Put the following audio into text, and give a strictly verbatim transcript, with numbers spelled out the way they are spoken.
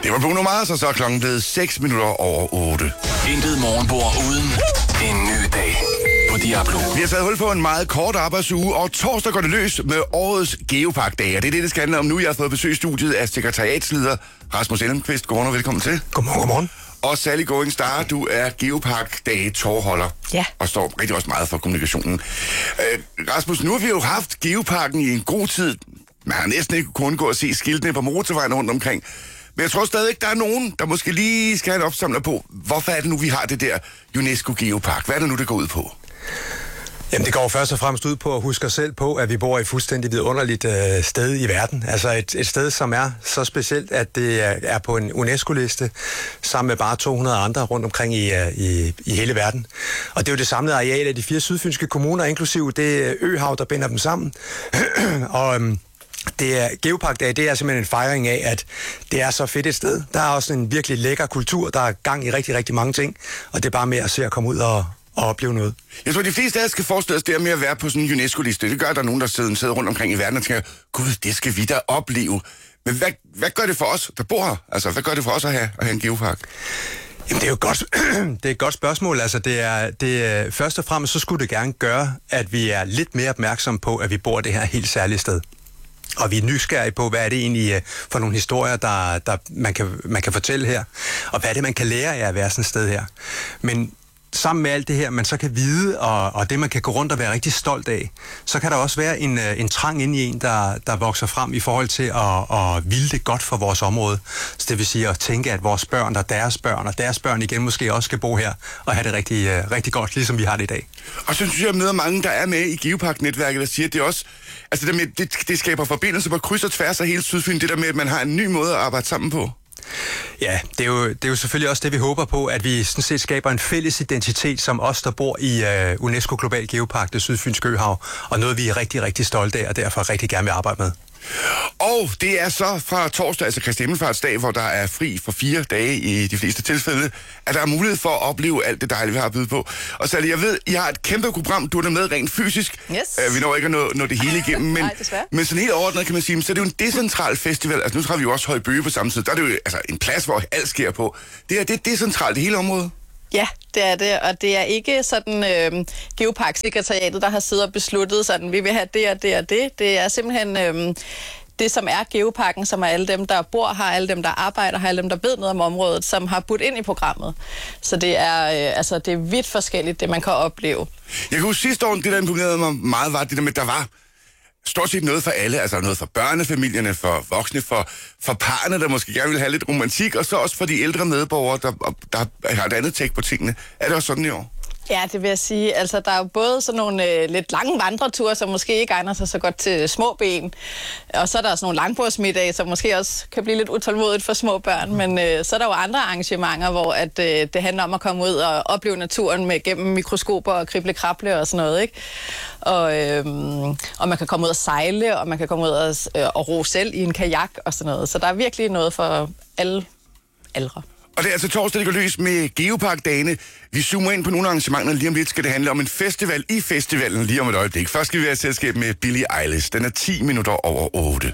Det var Bruno Mars, og så er klokken blevet seks minutter over otte. Intet morgenbord uden en ny dag på Diablo. Vi har taget hul på en meget kort arbejdsuge, og torsdag går det løs med årets Geopark-dage. Det er det, det skal handle om nu. Jeg har fået besøg i studiet af sekretariatsleder Rasmus Elmqvist. Godmorgen og velkommen til. Godmorgen, godmorgen. Og Sally Going Star, du er Geopark-dage tovholder. Ja. Og står rigtig også meget for kommunikationen. Øh, Rasmus, nu har vi jo haft Geoparken i en god tid. Man har næsten ikke kunnet undgå at se skiltene på motorvejen rundt omkring. Men jeg tror stadig, der er nogen, der måske lige skal have en opsamler på, hvorfor er det nu, vi har det der UNESCO Geopark? Hvad er det nu, det går ud på? Jamen, det går først og fremmest ud på at huske os selv på, at vi bor i et fuldstændig vidunderligt øh, sted i verden. Altså et, et sted, som er så specielt, at det er, er på en UNESCO-liste, sammen med bare to hundrede andre rundt omkring i, i, i hele verden. Og det er jo det samlede areal af de fire sydfynske kommuner, inklusive det øhav, der binder dem sammen. og... Øhm, Det er Geopark-dag, det er simpelthen en fejring af, at det er så fedt et sted. Der er også en virkelig lækker kultur, der er gang i rigtig, rigtig mange ting, og det er bare med at se at komme ud og, og opleve noget. Jeg tror, de fleste af os skal forestille os det med at være på sådan en UNESCO-liste. Det gør, at der er nogen, der sidder, sidder rundt omkring i verden og tænker, gud, det skal vi da opleve. Men hvad, hvad gør det for os, der bor her? Altså, hvad gør det for os at have, at have en geopark? Jamen, det er jo et godt, det er et godt spørgsmål. Altså, det er, det er, først og fremmest, så skulle det gerne gøre, at vi er lidt mere opmærksomme på, at vi bor det her helt særlige sted. Og vi er nysgerrige på, hvad er det egentlig for nogle historier, der, der man, kan, man kan fortælle her. Og hvad er det, man kan lære af at være sådan et sted her. Men sammen med alt det her, man så kan vide, og, og det, man kan gå rundt og være rigtig stolt af, så kan der også være en, en trang inde i en, der, der vokser frem i forhold til at, at ville det godt for vores område. Så det vil sige at tænke, at vores børn og deres børn og deres børn igen måske også skal bo her og have det rigtig, rigtig godt, ligesom vi har det i dag. Og så synes jeg, jeg møder mange, der er med i Geopark-netværket, der siger, at det også, altså det, med, det, det skaber forbindelser på kryds og tværs af hele Sydfyn, det der med, at man har en ny måde at arbejde sammen på. Ja, det er, jo, det er jo selvfølgelig også det, vi håber på, at vi sådan set skaber en fælles identitet, som os, der bor i uh, UNESCO Global Geopark, det sydfynske øhav, og noget, vi er rigtig, rigtig stolte af, og derfor rigtig gerne vil arbejde med. Og det er så fra torsdag, altså Kristi Himmelfartsdag, hvor der er fri for fire dage i de fleste tilfælde, at der er mulighed for at opleve alt det dejlige, vi har at byde på. Og Sally, jeg ved, I har et kæmpe program, du er der med rent fysisk. Yes. Uh, vi når ikke at nå, nå det hele igennem, men, Nej, men sådan helt overordnet kan man sige, så er det jo en decentral festival. Altså nu har vi jo også Højbøge på samme tid. Der er det jo altså en plads, hvor alt sker på. Det er det er decentralt, det hele område. Ja, det er det, og det er ikke sådan øh, Geopark-sekretariatet, der har siddet og besluttet sådan, vi vil have det og det og det. Det er simpelthen øh, det, som er Geoparken, som er alle dem, der bor her, alle dem, der arbejder her, alle dem, der ved noget om området, som har budt ind i programmet. Så det er, øh, altså, det er vidt forskelligt, det man kan opleve. Jeg kan huske sidste år, det der imponerede mig meget, var det der med, der var stort set noget for alle, altså noget for børnefamilierne, for voksne, for, for parerne, der måske gerne vil have lidt romantik, og så også for de ældre medborgere, der, der har et andet take på tingene. Er det også sådan i år? Ja, det vil jeg sige. Altså, der er jo både sådan nogle øh, lidt lange vandreture, som måske ikke egner sig så godt til små ben. Og så er der sådan nogle langbordsmiddage, som måske også kan blive lidt utålmodigt for små børn. Men øh, så er der jo andre arrangementer, hvor at, øh, det handler om at komme ud og opleve naturen med gennem mikroskoper og krible-krable og sådan noget, ikke? Og, øh, og man kan komme ud og sejle, og man kan komme ud og, øh, og ro selv i en kajak og sådan noget. Så der er virkelig noget for alle aldre. Og det er altså torsdag, det går løs med Geopark-dagene. Vi zoomer ind på nogle arrangementer. Lige om lidt skal det handle om en festival i festivalen lige om et øjeblik. Først skal vi være i selskab med Billie Eilish. Den er ti minutter over otte.